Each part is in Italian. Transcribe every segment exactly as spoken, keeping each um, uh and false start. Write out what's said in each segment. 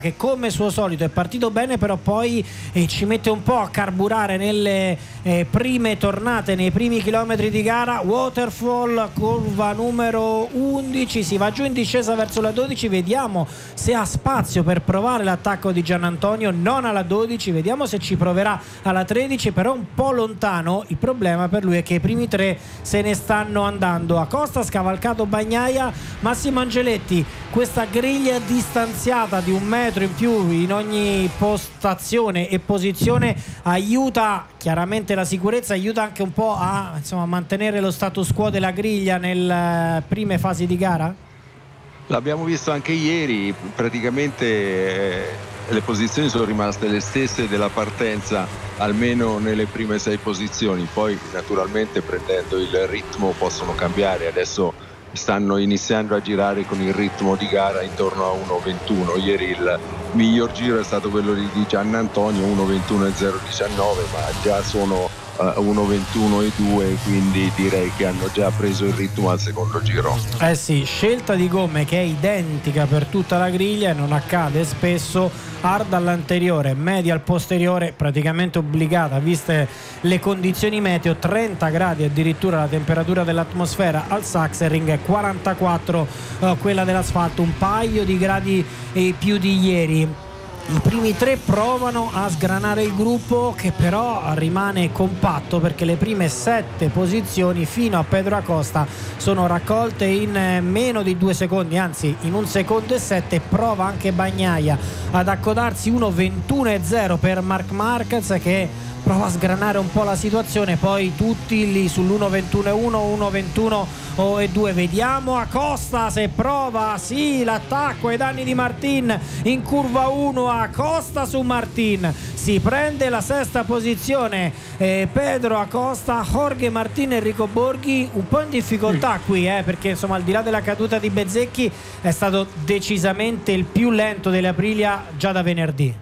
che come suo solito è partito bene, però poi eh, ci mette un po' a carburare nelle eh, prime tornate, nei primi chilometri di gara. Waterfall, curva numero undici, si va giù in discesa verso la dodici, vediamo se ha spazio per provare l'attacco di Giannantonio, non alla dodici, vediamo se ci proverà alla tredici, però un po' lontano. Il problema per lui è che i primi tre se ne stanno andando. Acosta ha scavalcato Bagnaia. Massimo Angeletti, questa griglia distanziata di un metro in più in ogni postazione e posizione aiuta chiaramente la sicurezza, aiuta anche un po' a insomma, mantenere lo status quo della griglia nelle prime fasi di gara? L'abbiamo visto anche ieri, praticamente eh, le posizioni sono rimaste le stesse della partenza, almeno nelle prime sei posizioni, poi naturalmente prendendo il ritmo possono cambiare. Adesso stanno iniziando a girare con il ritmo di gara intorno a uno ventuno. Ieri il miglior giro è stato quello di Giannantonio, uno ventuno e zero diciannove, ma già sono uh, uno ventuno e due, quindi direi che hanno già preso il ritmo al secondo giro. Eh sì, scelta di gomme che è identica per tutta la griglia e non accade spesso. Hard all'anteriore, media al posteriore, praticamente obbligata viste le condizioni meteo, trenta gradi addirittura la temperatura dell'atmosfera al Sachsenring, quarantaquattro eh, quella dell'asfalto, un paio di gradi eh, più di ieri. I primi tre provano a sgranare il gruppo, che però rimane compatto perché le prime sette posizioni fino a Pedro Acosta sono raccolte in meno di due secondi, anzi in un secondo e sette. Prova anche Bagnaia ad accodarsi, uno ventuno e zero per Marc Marquez, che prova a sgranare un po' la situazione, poi tutti lì sull'uno ventuno e uno, uno ventuno e due. Vediamo Acosta se prova, sì, l'attacco ai danni di Martin in curva uno. Acosta su Martin, si prende la sesta posizione eh, Pedro Acosta. Jorge Martin, Enrico Borghi un po' in difficoltà qui eh, perché insomma al di là della caduta di Bezzecchi è stato decisamente il più lento dell'Aprilia già da venerdì.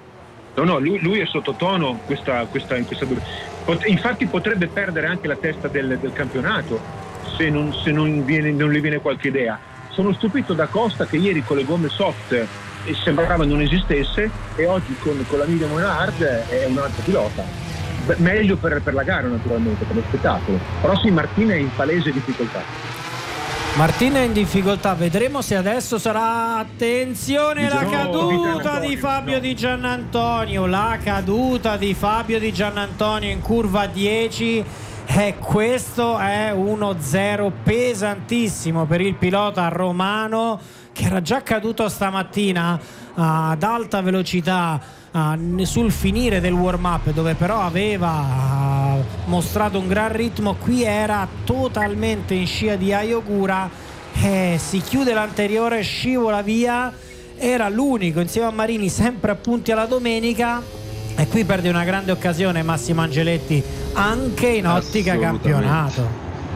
No, no, lui, lui è sottotono questa, questa, in questa... Infatti potrebbe perdere anche la testa del, del campionato se, non, se non, viene, non gli viene qualche idea. Sono stupito da Costa che ieri con le gomme soft sembrava non esistesse e oggi con, con la medium e la hard è un altro pilota. Beh, meglio per, per la gara naturalmente, per lo spettacolo. Però sì, Martina è in palese difficoltà. Martina è in difficoltà, vedremo se adesso sarà, attenzione, la caduta di Fabio Di Giannantonio, la caduta di Fabio Di Giannantonio in curva dieci, e questo è uno zero pesantissimo per il pilota romano, che era già caduto stamattina ad alta velocità Uh, sul finire del warm up, dove però aveva uh, mostrato un gran ritmo. Qui era totalmente in scia di Ayogura, eh, si chiude l'anteriore, scivola via, era l'unico insieme a Marini sempre a punti alla domenica, e qui perde una grande occasione Massimo Angeletti anche in ottica campionato.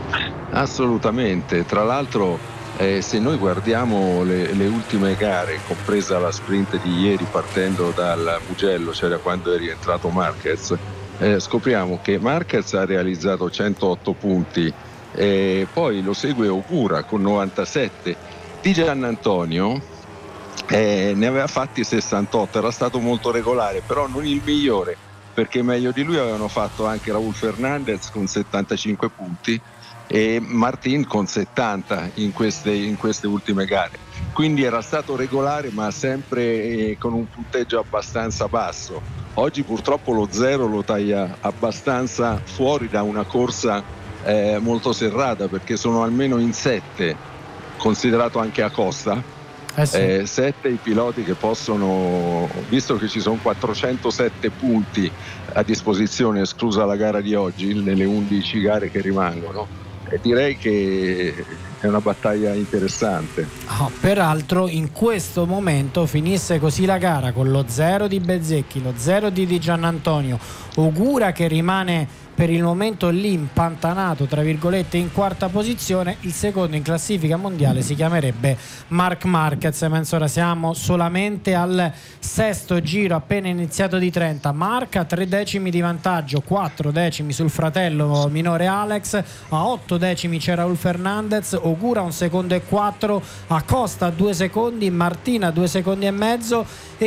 Assolutamente, tra l'altro Eh, se noi guardiamo le, le ultime gare, compresa la sprint di ieri partendo dal Mugello, cioè da quando è rientrato Marquez, eh, scopriamo che Marquez ha realizzato centootto punti, eh, poi lo segue Ogura con novantasette, Di Giannantonio eh, ne aveva fatti sessantotto, era stato molto regolare, però non il migliore, perché meglio di lui avevano fatto anche Raúl Fernández con settantacinque punti e Martin con settanta in queste, in queste ultime gare, quindi era stato regolare ma sempre eh, con un punteggio abbastanza basso. Oggi purtroppo lo zero lo taglia abbastanza fuori da una corsa eh, molto serrata, perché sono almeno in sette, considerato anche Acosta, eh sì. eh, sette i piloti che possono, visto che ci sono quattrocentosette punti a disposizione esclusa la gara di oggi nelle undici gare che rimangono. E direi che è una battaglia interessante. Oh, peraltro in questo momento finisse così la gara con lo zero di Bezzecchi, lo zero di Di Giannantonio, Ogura che rimane per il momento lì impantanato tra virgolette in quarta posizione, il secondo in classifica mondiale si chiamerebbe Marc Marquez, mentre ora siamo solamente al sesto giro appena iniziato di trenta. Marc a tre decimi di vantaggio, quattro decimi sul fratello minore Alex, a otto decimi c'è Raúl Fernández, Ogura un secondo e quattro, Acosta due secondi, Martina due secondi e mezzo